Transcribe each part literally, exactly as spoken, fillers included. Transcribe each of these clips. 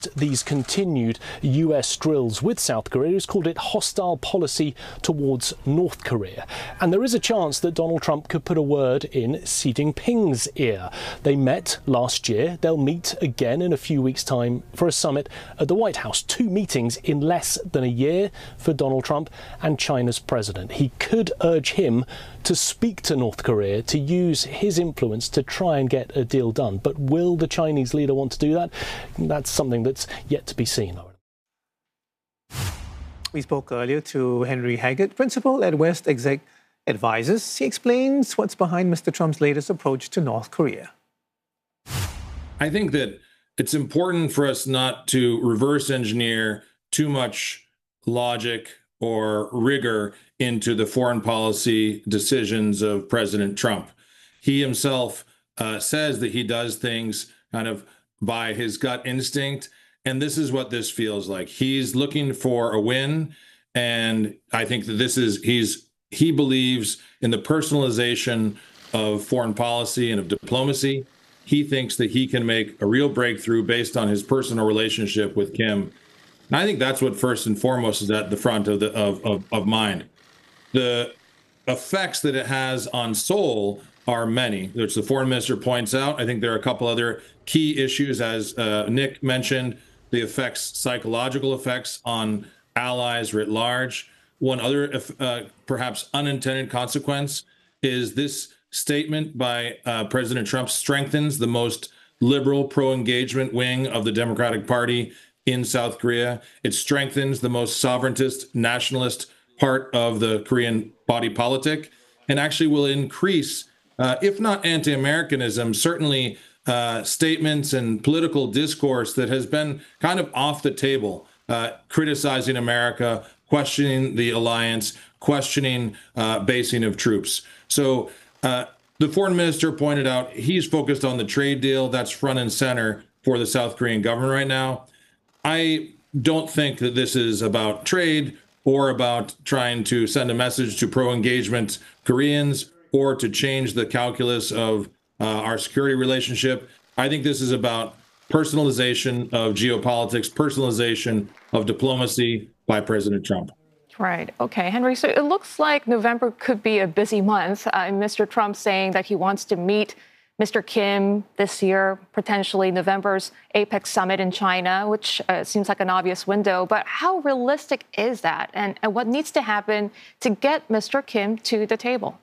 these continued U S drills with South Korea. He's called it hostile policy towards North Korea. And there is a chance that Donald Trump could put a word in Xi Jinping's ear. They met last year. They'll meet again in a few weeks' time for a summit at the White House. Two meetings in less than a year for Donald Trump and China's president. He could urge him to speak to North Korea, to use his influence to try and get a deal done. But will the Chinese leader want to do that? That's something that's yet to be seen. We spoke earlier to Henry Haggett, principal at West Exec Advisors. He explains what's behind Mister Trump's latest approach to North Korea. I think that it's important for us not to reverse engineer too much logic or rigor into the foreign policy decisions of President Trump. He himself uh, says that he does things kind of by his gut instinct. And this is what this feels like. He's looking for a win. And I think that this is, he's, he believes in the personalization of foreign policy and of diplomacy. He thinks that he can make a real breakthrough based on his personal relationship with Kim. And I think that's what first and foremost is at the front of the of, of, of mind. The effects that it has on Seoul are many, which the foreign minister points out. I think there are a couple other key issues, as uh, Nick mentioned, the effects, psychological effects on allies writ large. One other uh, perhaps unintended consequence is this statement by uh, President Trump strengthens the most liberal pro-engagement wing of the Democratic Party in South Korea. It strengthens the most sovereigntist, nationalist part of the Korean body politic, and actually will increase, uh, if not anti-Americanism, certainly uh, statements and political discourse that has been kind of off the table, uh, criticizing America, questioning the alliance, questioning uh, basing of troops. So uh, the foreign minister pointed out he's focused on the trade deal. That's front and center for the South Korean government right now. I don't think that this is about trade or about trying to send a message to pro-engagement Koreans or to change the calculus of uh, our security relationship. I think this is about personalization of geopolitics, personalization of diplomacy by President Trump. Right. Okay, Henry. So it looks like November could be a busy month. Uh, Mister Trump saying that he wants to meet Mister Kim this year, potentially November's APEC summit in China, which uh, seems like an obvious window. But how realistic is that? And, and what needs to happen to get Mister Kim to the table?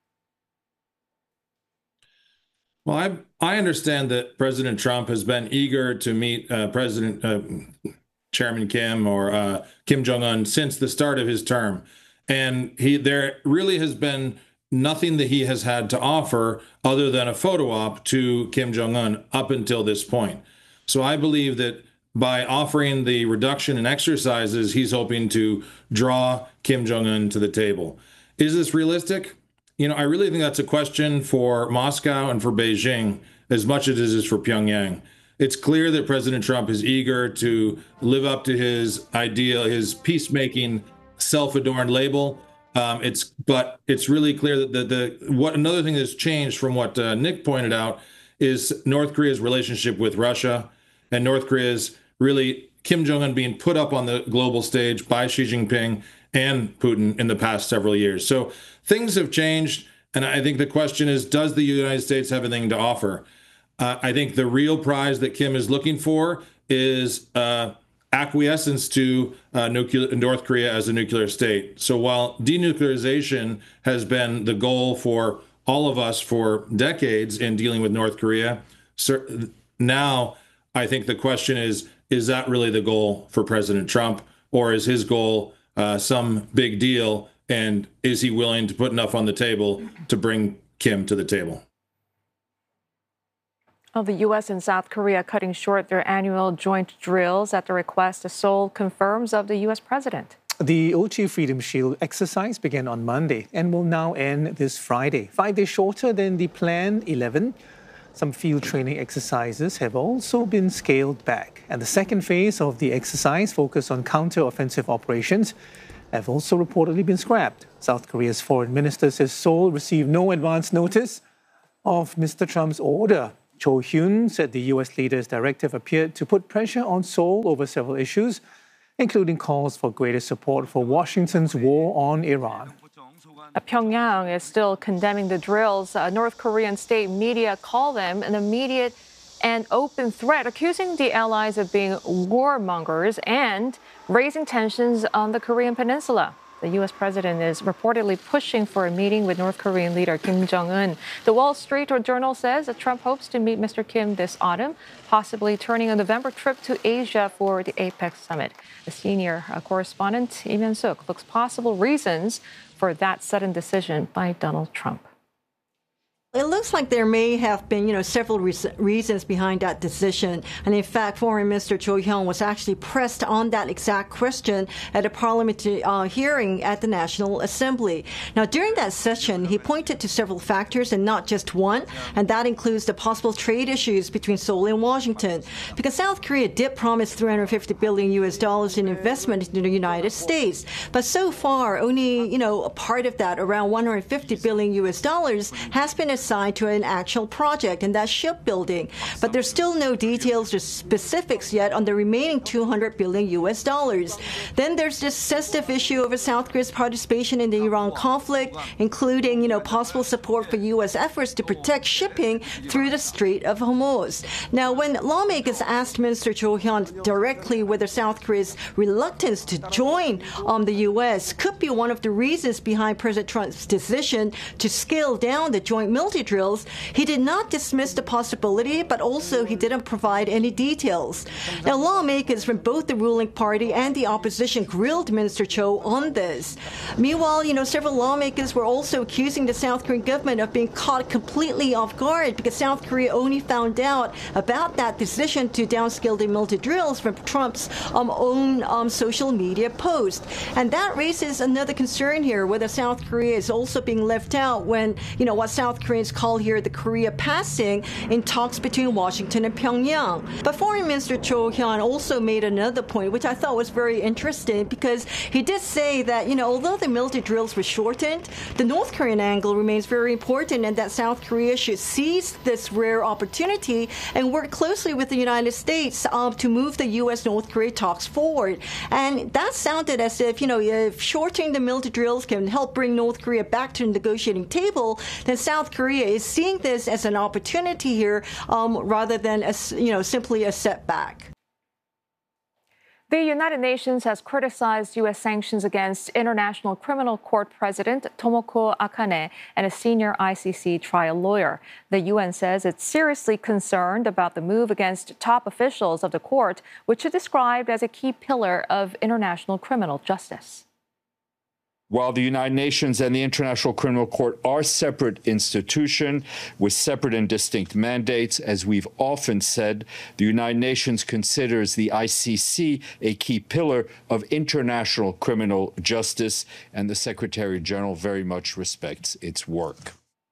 Well, I, I understand that President Trump has been eager to meet uh, President uh, Chairman Kim or uh, Kim Jong-un since the start of his term. And he there really has been nothing that he has had to offer other than a photo op to Kim Jong-un up until this point. So I believe that by offering the reduction in exercises, he's hoping to draw Kim Jong-un to the table. Is this realistic? You know, I really think that's a question for Moscow and for Beijing as much as it is for Pyongyang. It's clear that President Trump is eager to live up to his ideal, his peacemaking, self-adorned label. Um, it's but it's really clear that the, the what another thing that's changed from what uh, Nick pointed out is North Korea's relationship with Russia, and North Korea's really Kim Jong-un being put up on the global stage by Xi Jinping and Putin in the past several years. So things have changed, and I think the question is, does the United States have anything to offer? Uh, I think the real prize that Kim is looking for is uh, acquiescence to uh, nuclear, North Korea as a nuclear state. So while denuclearization has been the goal for all of us for decades in dealing with North Korea, now I think the question is, is that really the goal for President Trump, or is his goal uh, some big deal, and is he willing to put enough on the table to bring Kim to the table? Well, the U S and South Korea cutting short their annual joint drills at the request of Seoul confirms of the U S president. The Ochi Freedom Shield exercise began on Monday and will now end this Friday, five days shorter than the planned eleven. Some field training exercises have also been scaled back. And the second phase of the exercise, focused on counter-offensive operations, have also reportedly been scrapped. South Korea's foreign minister says Seoul received no advance notice of Mister Trump's order Cho Hyun said the U S leader's directive appeared to put pressure on Seoul over several issues, including calls for greater support for Washington's war on Iran. Pyongyang is still condemning the drills. Uh, North Korean state media call them an immediate and open threat, accusing the allies of being warmongers and raising tensions on the Korean peninsula. The U S president is reportedly pushing for a meeting with North Korean leader Kim Jong-un. The Wall Street Journal says that Trump hopes to meet Mister Kim this autumn, possibly turning a November trip to Asia for the APEC summit. The senior correspondent, Lee Myung-suk, looks possible reasons for that sudden decision by Donald Trump. It looks like there may have been, you know, several re- reasons behind that decision. And in fact, Foreign Minister Cho Hyun was actually pressed on that exact question at a parliamentary uh, hearing at the National Assembly. Now, during that session, he pointed to several factors and not just one, and that includes the possible trade issues between Seoul and Washington. Because South Korea did promise three hundred fifty billion U S dollars in investment in the United States. But so far, only, you know, a part of that, around one hundred fifty billion U S dollars, has been assigned to an actual project, and that's shipbuilding. But there's still no details or specifics yet on the remaining two hundred billion U S dollars. Then there's this sensitive issue over South Korea's participation in the Iran conflict, including, you know, possible support for U S efforts to protect shipping through the Strait of Hormuz. Now, when lawmakers asked Minister Cho Hyun directly whether South Korea's reluctance to join um, the U S could be one of the reasons behind President Trump's decision to scale down the joint military drills, he did not dismiss the possibility, but also he didn't provide any details. Now, lawmakers from both the ruling party and the opposition grilled Minister Cho on this. Meanwhile, you know, several lawmakers were also accusing the South Korean government of being caught completely off guard because South Korea only found out about that decision to downscale the military drills from Trump's um, own um, social media post. And that raises another concern here, whether South Korea is also being left out when, you know, what South Koreans call here the Korea passing in talks between Washington and Pyongyang. But Foreign Minister Cho Hyun also made another point, which I thought was very interesting, because he did say that, you know, although the military drills were shortened, the North Korean angle remains very important, and that South Korea should seize this rare opportunity and work closely with the United States uh, to move the U S North Korea talks forward. And that sounded as if, you know, if shortening the military drills can help bring North Korea back to the negotiating table, then South Korea is seeing this as an opportunity here um, rather than, a, you know, simply a setback. The United Nations has criticized U S sanctions against International Criminal Court President Tomoko Akane and a senior I C C trial lawyer. The U N says it's seriously concerned about the move against top officials of the court, which it described as a key pillar of international criminal justice. While the United Nations and the International Criminal Court are separate institutions with separate and distinct mandates, as we've often said, the United Nations considers the I C C a key pillar of international criminal justice, and the Secretary General very much respects its work.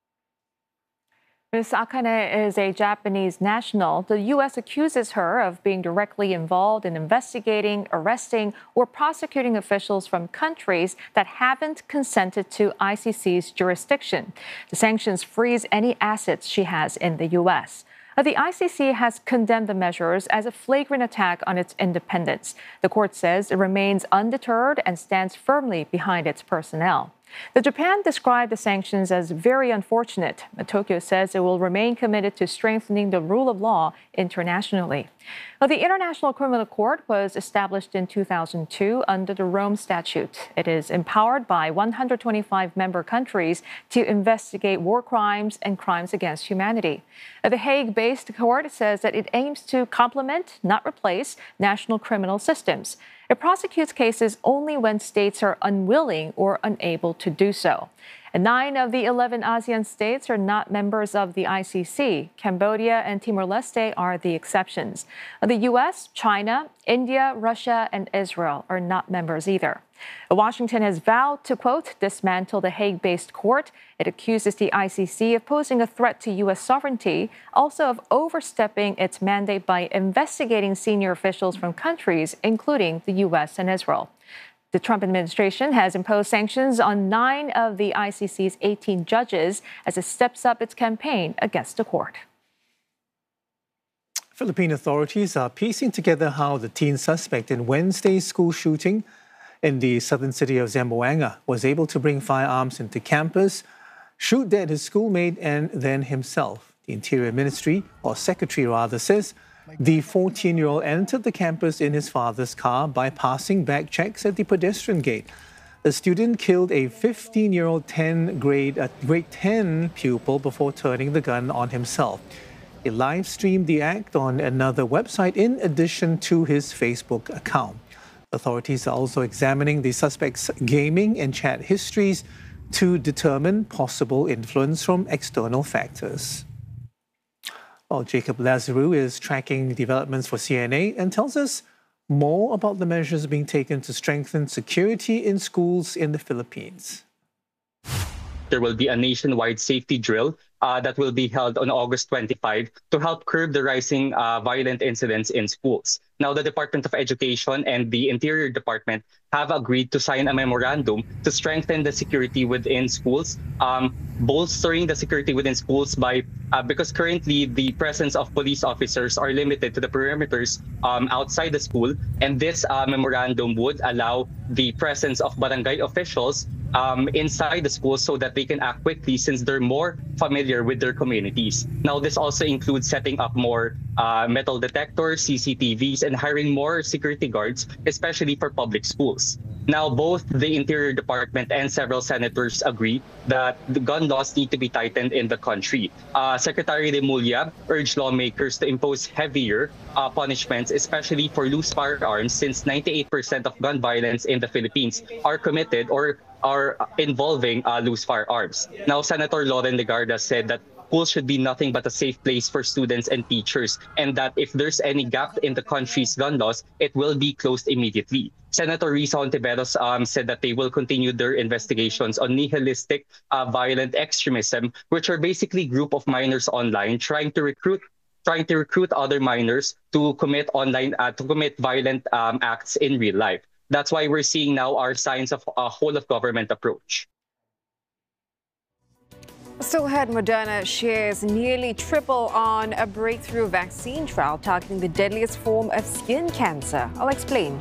Miz Akane is a Japanese national. The U S accuses her of being directly involved in investigating, arresting, or prosecuting officials from countries that haven't consented to I C C's jurisdiction. The sanctions freeze any assets she has in the U S. The I C C has condemned the measures as a flagrant attack on its independence. The court says it remains undeterred and stands firmly behind its personnel. The Japan described the sanctions as very unfortunate. Tokyo says it will remain committed to strengthening the rule of law internationally. Well, the International Criminal Court was established in two thousand two under the Rome Statute. It is empowered by one hundred twenty-five member countries to investigate war crimes and crimes against humanity. The Hague-based court says that it aims to complement, not replace, national criminal systems. It prosecutes cases only when states are unwilling or unable to do so. And nine of the eleven ASEAN states are not members of the I C C. Cambodia and Timor-Leste are the exceptions. The U S, China, India, Russia, and Israel are not members either. Washington has vowed to, quote, dismantle the Hague-based court. It accuses the I C C of posing a threat to U S sovereignty, also of overstepping its mandate by investigating senior officials from countries, including the U S and Israel. The Trump administration has imposed sanctions on nine of the I C C's eighteen judges as it steps up its campaign against the court. Philippine authorities are piecing together how the teen suspect in Wednesday's school shooting in the southern city of Zamboanga was able to bring firearms into campus, shoot dead his schoolmate and then himself. The Interior Ministry, or Secretary rather, says the fourteen-year-old entered the campus in his father's car by passing bag checks at the pedestrian gate. The student killed a fifteen-year-old ten grade, uh, grade ten pupil before turning the gun on himself. He live-streamed the act on another website in addition to his Facebook account. Authorities are also examining the suspect's gaming and chat histories to determine possible influence from external factors. Well, Jacob Lazarou is tracking developments for C N A and tells us more about the measures being taken to strengthen security in schools in the Philippines. There will be a nationwide safety drill uh, that will be held on August twenty-fifth to help curb the rising uh, violent incidents in schools. Now, the Department of Education and the Interior Department have agreed to sign a memorandum to strengthen the security within schools, um, bolstering the security within schools by uh, because currently the presence of police officers are limited to the perimeters um, outside the school, and this uh, memorandum would allow the presence of barangay officials um, inside the schools so that they can act quickly since they're more familiar with their communities. Now, this also includes setting up more uh, metal detectors, C C T Vs, and hiring more security guards, especially for public schools. Now, both the Interior Department and several senators agree that the gun laws need to be tightened in the country. Uh, Secretary Remulla urged lawmakers to impose heavier uh, punishments, especially for loose firearms, since ninety-eight percent of gun violence in the Philippines are committed or are involving uh, loose firearms. Now, Senator Loren Legarda said that schools should be nothing but a safe place for students and teachers, and that if there's any gap in the country's gun laws, it will be closed immediately. Senator Risa Ontiveros um, said that they will continue their investigations on nihilistic uh, violent extremism, which are basically a group of minors online trying to recruit trying to recruit other minors to commit online uh, to commit violent um, acts in real life. That's why we're seeing now our signs of a whole of government approach. Still ahead, Moderna shares nearly triple on a breakthrough vaccine trial targeting the deadliest form of skin cancer. I'll explain.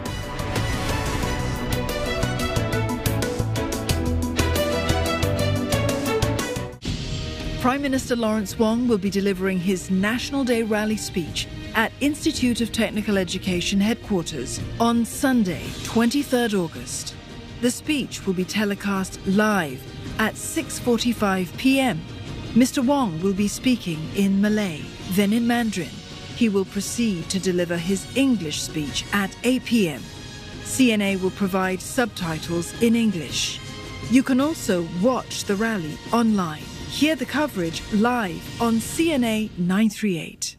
Prime Minister Lawrence Wong will be delivering his National Day rally speech at Institute of Technical Education headquarters on Sunday, twenty-third August. The speech will be telecast live at six forty-five p m Mister Wong will be speaking in Malay, then in Mandarin. He will proceed to deliver his English speech at eight p m C N A will provide subtitles in English. You can also watch the rally online. Hear the coverage live on C N A nine thirty-eight.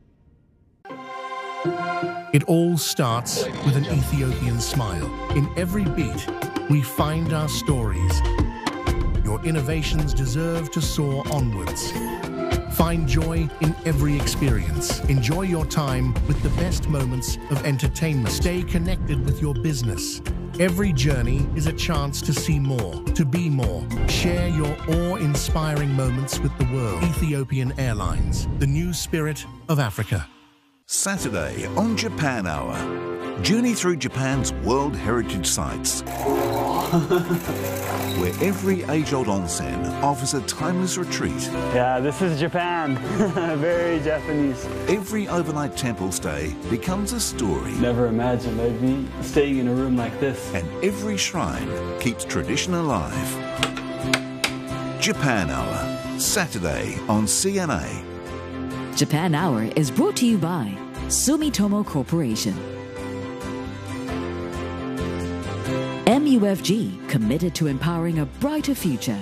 It all starts with an Ethiopian smile. In every beat, we find our stories. Your innovations deserve to soar onwards. Find joy in every experience. Enjoy your time with the best moments of entertainment. Stay connected with your business. Every journey is a chance to see more, to be more. Share your awe-inspiring moments with the world. Ethiopian Airlines, the new spirit of Africa. Saturday on Japan Hour. Journey through Japan's World Heritage Sites, where every age-old onsen offers a timeless retreat. Yeah, this is Japan. Very Japanese. Every overnight temple stay becomes a story. Never imagined I'd be staying in a room like this. And every shrine keeps tradition alive. Japan Hour, Saturday on C N A. Japan Hour is brought to you by Sumitomo Corporation. M U F G, committed to empowering a brighter future.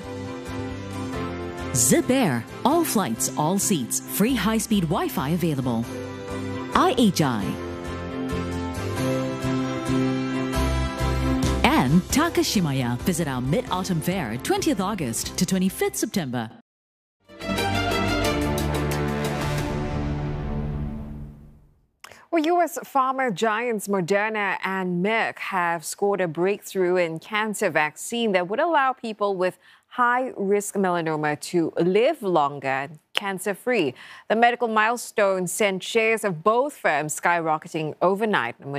Zip Air, all flights, all seats, free high-speed Wi-Fi available. I H I. And Takashimaya. Visit our Mid-Autumn Fair, twentieth August to twenty-fifth September. Well, U S pharma giants Moderna and Merck have scored a breakthrough in cancer vaccine that would allow people with high-risk melanoma to live longer, cancer-free. The medical milestone sent shares of both firms skyrocketing overnight.